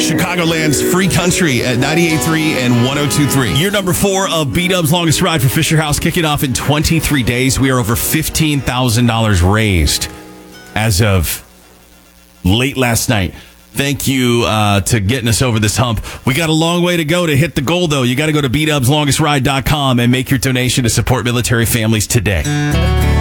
Chicagoland's free country at 98.3 and 102.3. Year number 4 of B-Dub's longest ride for Fisher House, kicking off in 23 days. We are over $15,000 raised as of late last night. Thank you to getting us over this hump. We got a long way to go to hit the goal, though. You got to go to BDubsLongestRide.com and make your donation to support military families today.